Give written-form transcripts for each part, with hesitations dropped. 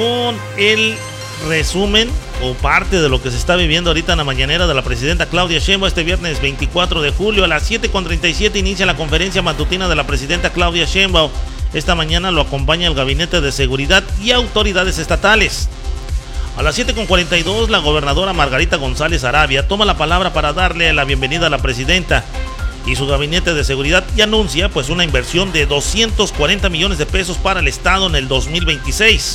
Con el resumen o parte de lo que se está viviendo ahorita en la mañanera de la presidenta Claudia Sheinbaum. Este viernes 24 de julio a las 7:37 inicia la conferencia matutina de la presidenta Claudia Sheinbaum. Esta mañana lo acompaña el Gabinete de Seguridad y autoridades estatales. A las 7:42 la gobernadora Margarita González Arabia toma la palabra para darle la bienvenida a la presidenta y su Gabinete de Seguridad y anuncia pues una inversión de 240 millones de pesos para el Estado en el 2026.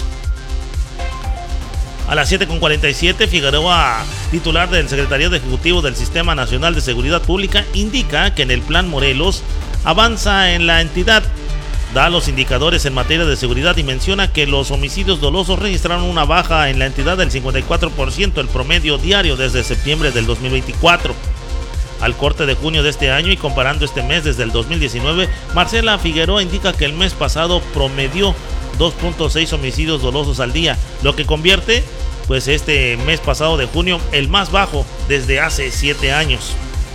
A las 7:47, Figueroa, titular del Secretariado Ejecutivo del Sistema Nacional de Seguridad Pública, indica que en el Plan Morelos avanza en la entidad, da los indicadores en materia de seguridad y menciona que los homicidios dolosos registraron una baja en la entidad del 54% el promedio diario desde septiembre del 2024. Al corte de junio de este año y comparando este mes desde el 2019, Marcela Figueroa indica que el mes pasado promedió 2.6 homicidios dolosos al día, lo que convierte pues este mes pasado de junio el más bajo desde hace 7 años.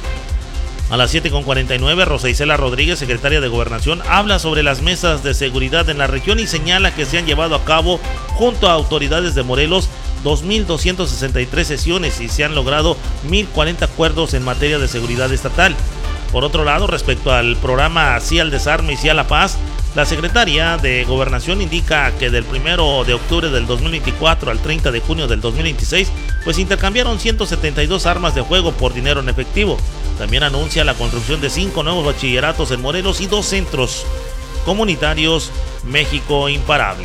A las 7:49, Rosa Isela Rodríguez, secretaria de Gobernación, habla sobre las mesas de seguridad en la región y señala que se han llevado a cabo junto a autoridades de Morelos 2.263 sesiones y se han logrado 1.040 acuerdos en materia de seguridad estatal. Por otro lado, respecto al programa Sí al Desarme y Sí a la Paz, la secretaria de Gobernación indica que del 1 de octubre del 2024 al 30 de junio del 2026, pues intercambiaron 172 armas de fuego por dinero en efectivo. También anuncia la construcción de 5 nuevos bachilleratos en Morelos y 2 centros comunitarios México Imparable.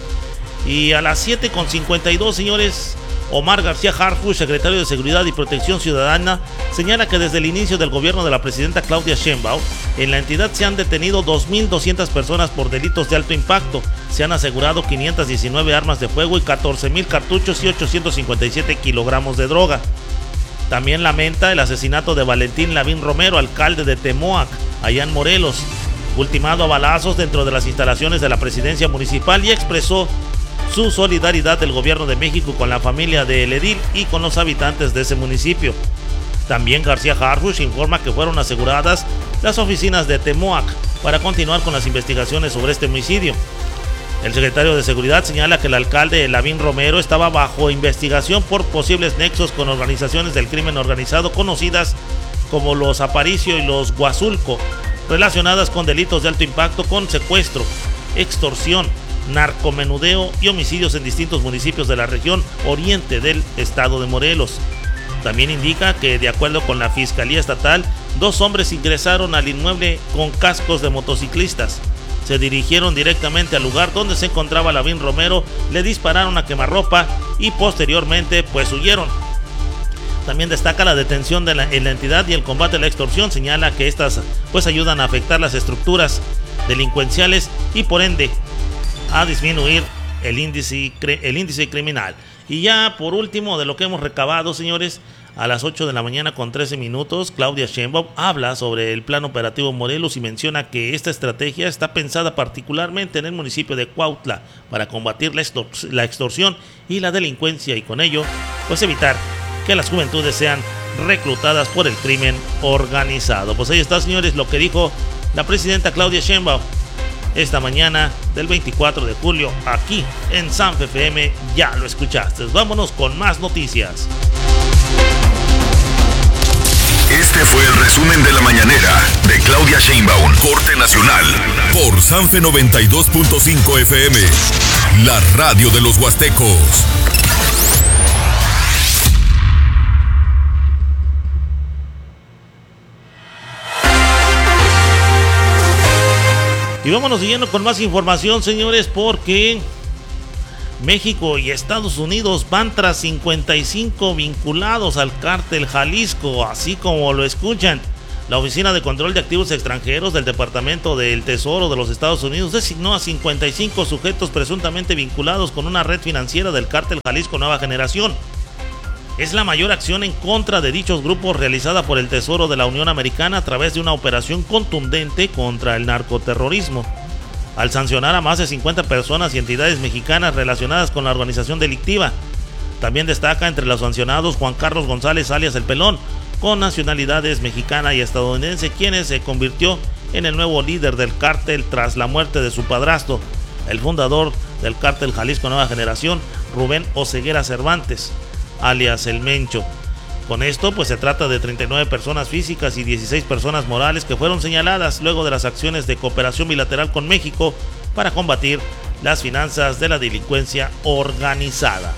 Y a las 7:52, señores, Omar García Harfuch, secretario de Seguridad y Protección Ciudadana, señala que desde el inicio del gobierno de la presidenta Claudia Sheinbaum, en la entidad se han detenido 2.200 personas por delitos de alto impacto, se han asegurado 519 armas de fuego y 14.000 cartuchos y 857 kilogramos de droga. También lamenta el asesinato de Valentín Lavín Romero, alcalde de Temoac, allá en Morelos, ultimado a balazos dentro de las instalaciones de la presidencia municipal, y expresó su solidaridad del gobierno de México con la familia del edil y con los habitantes de ese municipio. También García Harfuch informa que fueron aseguradas las oficinas de Temoac para continuar con las investigaciones sobre este homicidio. El secretario de Seguridad señala que el alcalde Lavín Romero estaba bajo investigación por posibles nexos con organizaciones del crimen organizado conocidas como los Aparicio y los Huazulco, relacionadas con delitos de alto impacto con secuestro, extorsión, narcomenudeo y homicidios en distintos municipios de la región oriente del estado de Morelos. También indica que, de acuerdo con la Fiscalía Estatal, 2 hombres ingresaron al inmueble con cascos de motociclistas. Se dirigieron directamente al lugar donde se encontraba Lavín Romero, le dispararon a quemarropa y posteriormente pues huyeron. También destaca la detención en la entidad y el combate a la extorsión. Señala que estas pues ayudan a afectar las estructuras delincuenciales y por ende a disminuir el índice criminal. Y ya por último, de lo que hemos recabado, señores, a las 8:13 Claudia Sheinbaum habla sobre el plan operativo Morelos y menciona que esta estrategia está pensada particularmente en el municipio de Cuautla para combatir la extorsión y la delincuencia y con ello pues evitar que las juventudes sean reclutadas por el crimen organizado. Pues ahí está, señores, lo que dijo la presidenta Claudia Sheinbaum esta mañana del 24 de julio aquí en Sanfe FM. Ya lo escuchaste. Vámonos con más noticias. Este fue el resumen de la mañanera de Claudia Sheinbaum, corte nacional, por Sanfe 92.5 FM, la radio de los huastecos. Y vámonos siguiendo con más información, señores, porque México y Estados Unidos van tras 55 vinculados al cártel Jalisco, así como lo escuchan. La Oficina de Control de Activos Extranjeros del Departamento del Tesoro de los Estados Unidos designó a 55 sujetos presuntamente vinculados con una red financiera del cártel Jalisco Nueva Generación. Es la mayor acción en contra de dichos grupos realizada por el Tesoro de la Unión Americana a través de una operación contundente contra el narcoterrorismo, al sancionar a más de 50 personas y entidades mexicanas relacionadas con la organización delictiva. También destaca entre los sancionados Juan Carlos González alias El Pelón, con nacionalidades mexicana y estadounidense, quien se convirtió en el nuevo líder del cártel tras la muerte de su padrastro, el fundador del Cártel Jalisco Nueva Generación, Rubén Oseguera Cervantes, alias El Mencho. Con esto, pues se trata de 39 personas físicas y 16 personas morales que fueron señaladas luego de las acciones de cooperación bilateral con México para combatir las finanzas de la delincuencia organizada.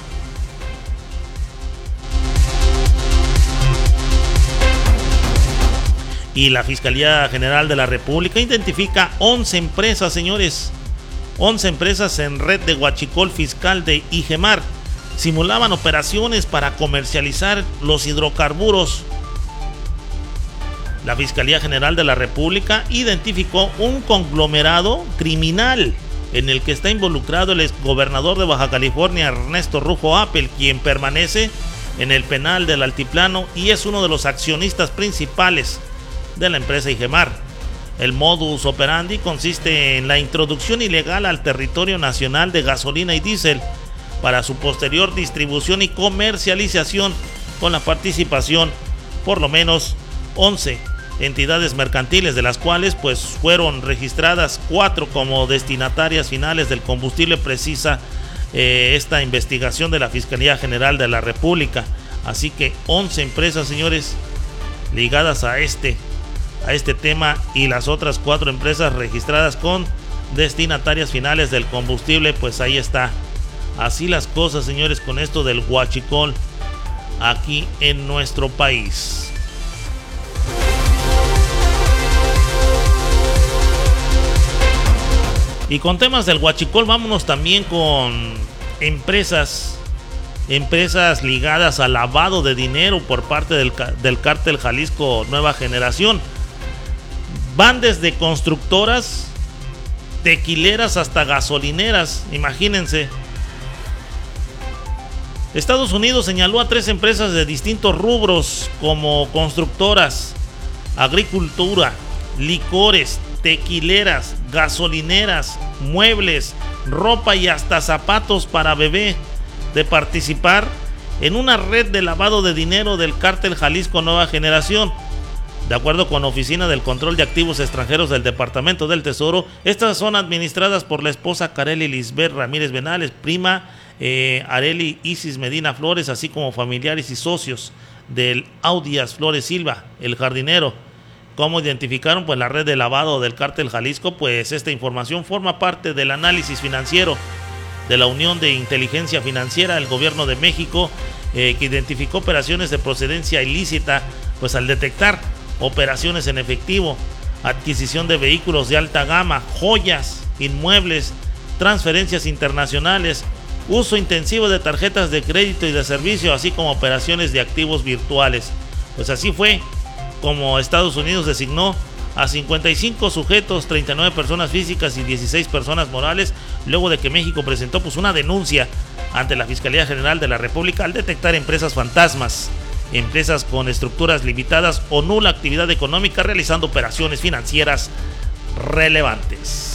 Y la Fiscalía General de la República identifica 11 empresas, señores. 11 empresas en red de huachicol fiscal de IGEMAR. Simulaban operaciones para comercializar los hidrocarburos. La Fiscalía General de la República identificó un conglomerado criminal en el que está involucrado el exgobernador de Baja California, Ernesto Rufo Appel, quien permanece en el penal del Altiplano y es uno de los accionistas principales de la empresa IGEMAR. El modus operandi consiste en la introducción ilegal al territorio nacional de gasolina y diésel para su posterior distribución y comercialización, con la participación por lo menos 11 entidades mercantiles, de las cuales pues fueron registradas 4 como destinatarias finales del combustible, precisa esta investigación de la Fiscalía General de la República. Así que 11 empresas, señores, ligadas a este tema, y las otras 4 empresas registradas con destinatarias finales del combustible. Pues ahí está. Así las cosas, señores, con esto del huachicol aquí en nuestro país. Y con temas del huachicol, vámonos también con empresas ligadas al lavado de dinero por parte del Cártel Jalisco Nueva Generación. Van desde constructoras, tequileras hasta gasolineras, imagínense. Estados Unidos señaló a 3 empresas de distintos rubros como constructoras, agricultura, licores, tequileras, gasolineras, muebles, ropa y hasta zapatos para bebé de participar en una red de lavado de dinero del Cártel Jalisco Nueva Generación. De acuerdo con la Oficina del Control de Activos Extranjeros del Departamento del Tesoro, estas son administradas por la esposa Kareli Lisbeth Ramírez Benales, prima Areli Isis Medina Flores, así como familiares y socios del Audias Flores Silva, el jardinero. ¿Cómo identificaron? Pues la red de lavado del Cártel Jalisco, pues esta información forma parte del análisis financiero de la Unión de Inteligencia Financiera del Gobierno de México, que identificó operaciones de procedencia ilícita, pues al detectar operaciones en efectivo, adquisición de vehículos de alta gama, joyas, inmuebles, transferencias internacionales, uso intensivo de tarjetas de crédito y de servicio, así como operaciones de activos virtuales. Pues así fue como Estados Unidos designó a 55 sujetos, 39 personas físicas y 16 personas morales, luego de que México presentó pues una denuncia ante la Fiscalía General de la República al detectar empresas fantasmas, empresas con estructuras limitadas o nula actividad económica realizando operaciones financieras relevantes.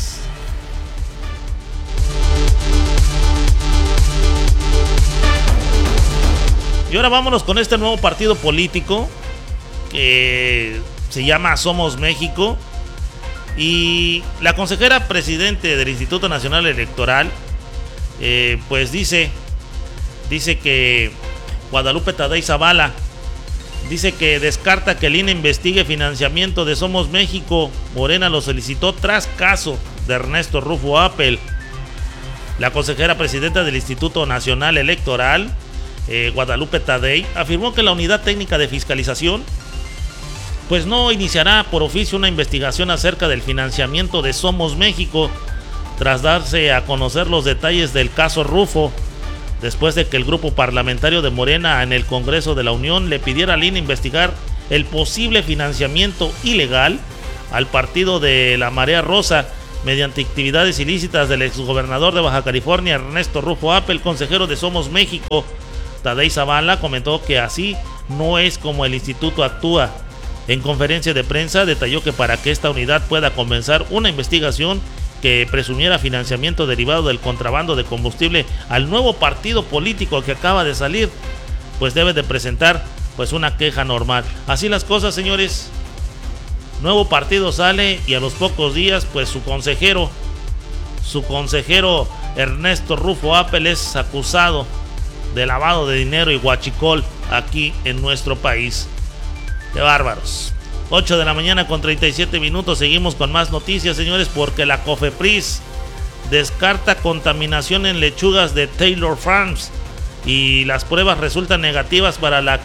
Y ahora vámonos con este nuevo partido político que se llama Somos México, y la consejera presidente del Instituto Nacional Electoral pues dice que Guadalupe Tadei Zavala dice que descarta que el INE investigue financiamiento de Somos México. Morena lo solicitó tras caso de Ernesto Rufo Appel. La consejera presidenta del Instituto Nacional Electoral, Guadalupe Tadei, afirmó que la Unidad Técnica de Fiscalización pues no iniciará por oficio una investigación acerca del financiamiento de Somos México tras darse a conocer los detalles del caso Rufo, después de que el grupo parlamentario de Morena en el Congreso de la Unión le pidiera al INE investigar el posible financiamiento ilegal al partido de la Marea Rosa mediante actividades ilícitas del exgobernador de Baja California, Ernesto Rufo Appel, consejero de Somos México. Tadei Zavala comentó que así no es como el instituto actúa. En conferencia de prensa detalló que para que esta unidad pueda comenzar una investigación que presumiera financiamiento derivado del contrabando de combustible al nuevo partido político que acaba de salir, pues debe de presentar pues una queja normal. Así las cosas, señores. Nuevo partido sale y a los pocos días pues su consejero Ernesto Rufo Apple es acusado de lavado de dinero y huachicol aquí en nuestro país. ¡Qué bárbaros! 8 de la mañana con 37 minutos. Seguimos con más noticias, señores, porque la COFEPRIS descarta contaminación en lechugas de Taylor Farms y las pruebas resultan negativas para la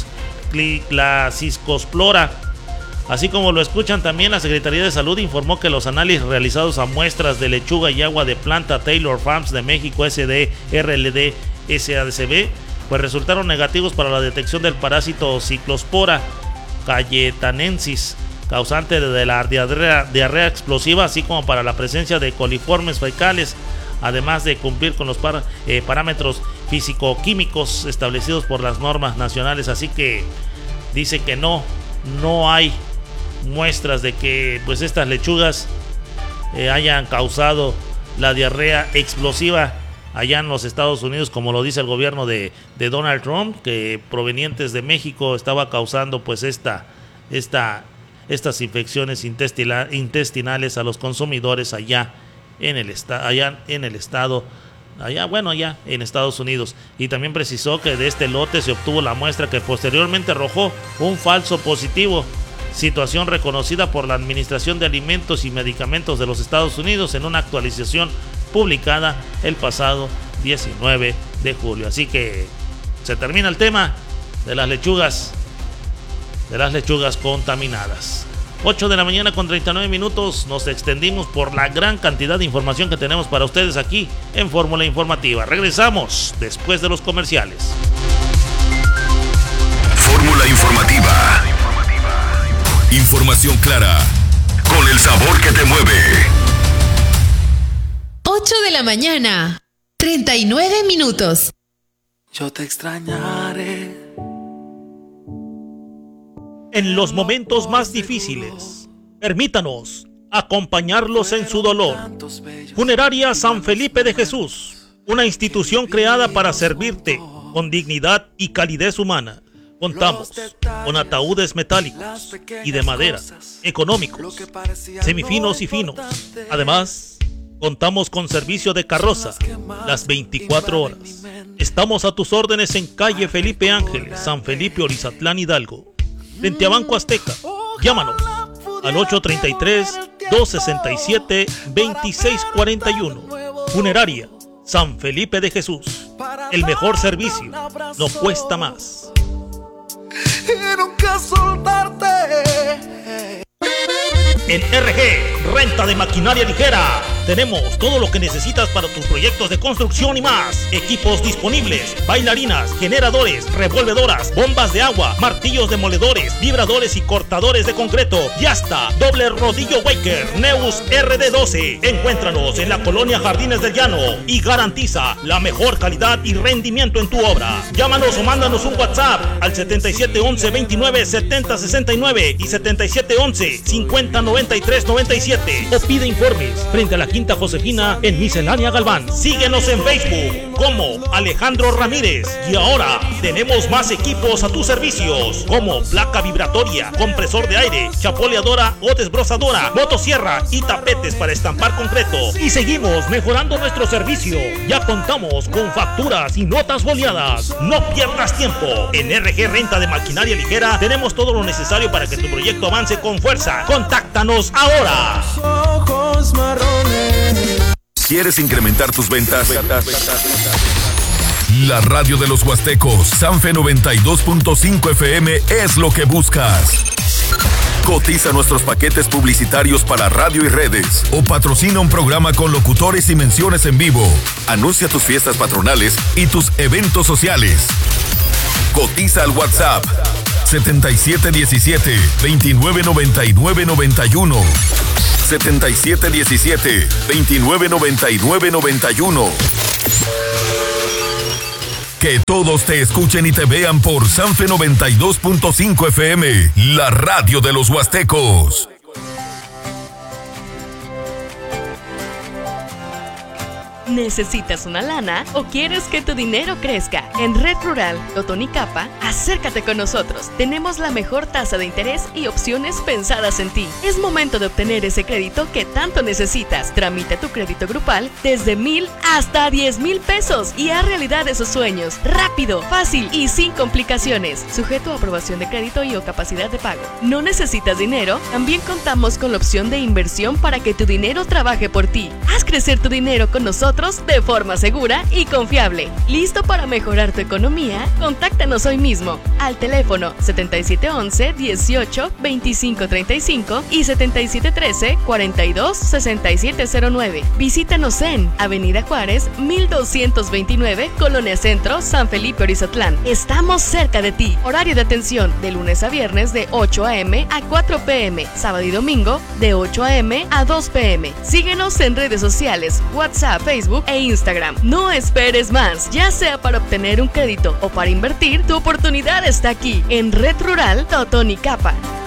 ciscospora. Así como lo escuchan, también la Secretaría de Salud informó que los análisis realizados a muestras de lechuga y agua de planta Taylor Farms de México SDRLD SADCB pues resultaron negativos para la detección del parásito Ciclospora cayetanensis, causante de la diarrea explosiva, así como para la presencia de coliformes fecales, además de cumplir con los parámetros físico-químicos establecidos por las normas nacionales. Así que dice que no hay muestras de que pues estas lechugas hayan causado la diarrea explosiva allá en los Estados Unidos, como lo dice el gobierno de Donald Trump, que provenientes de México estaba causando pues estas infecciones intestinales a los consumidores allá en Estados Unidos. Y también precisó que de este lote se obtuvo la muestra que posteriormente arrojó un falso positivo, situación reconocida por la Administración de Alimentos y Medicamentos de los Estados Unidos en una actualización publicada el pasado 19 de julio. Así que se termina el tema de las lechugas contaminadas. 8 de la mañana con 39 minutos. Nos extendimos por la gran cantidad de información que tenemos para ustedes aquí en Fórmula Informativa. Regresamos después de los comerciales. Fórmula Informativa. Información clara, con el sabor que te mueve. 8 de la mañana, 39 minutos. Yo te extrañaré. En los momentos más difíciles, permítanos acompañarlos en su dolor. Funeraria San Felipe de Jesús, una institución creada para servirte con dignidad y calidez humana. Contamos con ataúdes metálicos y de madera, económicos, semifinos y finos. Además, contamos con servicio de carroza las 24 horas. Estamos a tus órdenes en calle Felipe Ángeles, San Felipe, Orizatlán, Hidalgo, frente a Banco Azteca. Llámanos al 833-267-2641. Funeraria San Felipe de Jesús. El mejor servicio no cuesta más. Y nunca soltarte. En RG, renta de maquinaria ligera, tenemos todo lo que necesitas para tus proyectos de construcción y más. Equipos disponibles, bailarinas, generadores, revolvedoras, bombas de agua, martillos demoledores, vibradores y cortadores de concreto. Y hasta doble rodillo Waker Neus RD12. Encuéntranos en la colonia Jardines del Llano y garantiza la mejor calidad y rendimiento en tu obra. Llámanos o mándanos un WhatsApp al 7711-297069 y 7711-509397 o pide informes frente a la Quinta Josefina en Miscelánea Galván. Síguenos en Facebook como Alejandro Ramírez. Y ahora tenemos más equipos a tus servicios, como placa vibratoria, compresor de aire, chapoleadora o desbrozadora, motosierra y tapetes para estampar concreto. Y seguimos mejorando nuestro servicio. Ya contamos con facturas y notas boleadas. No pierdas tiempo. En RG Renta de Maquinaria Ligera tenemos todo lo necesario para que tu proyecto avance con fuerza. Contáctanos ahora. Ojos marrones. ¿Quieres incrementar tus ventas? La radio de los Huastecos, Sanfe 92.5 FM es lo que buscas. Cotiza nuestros paquetes publicitarios para radio y redes o patrocina un programa con locutores y menciones en vivo. Anuncia tus fiestas patronales y tus eventos sociales. Cotiza al WhatsApp 7717-299991. 7717-299991. Que todos te escuchen y te vean por Sanfe 92.5 FM, la radio de los Huastecos. ¿Necesitas una lana o quieres que tu dinero crezca? En Red Rural Totonicapa, acércate con nosotros. Tenemos la mejor tasa de interés y opciones pensadas en ti. Es momento de obtener ese crédito que tanto necesitas. Tramita tu crédito grupal desde 1,000 hasta 10,000 pesos y haz realidad esos sueños. Rápido, fácil y sin complicaciones. Sujeto a aprobación de crédito y o capacidad de pago. ¿No necesitas dinero? También contamos con la opción de inversión para que tu dinero trabaje por ti. Haz crecer tu dinero con nosotros de forma segura y confiable. ¿Listo para mejorar tu economía? Contáctanos hoy mismo al teléfono 7711 18 25 35 y 7713 42 6709. Visítanos en Avenida Juárez 1229, Colonia Centro, San Felipe, Orizatlán. Estamos cerca de ti. Horario de atención de lunes a viernes de 8 a.m. a 4 p.m. Sábado y domingo de 8 a.m. a 2 p.m. Síguenos en redes sociales, WhatsApp, Facebook e Instagram. No esperes más. Ya sea para obtener un crédito o para invertir, tu oportunidad está aquí en Red Rural Totonicapa.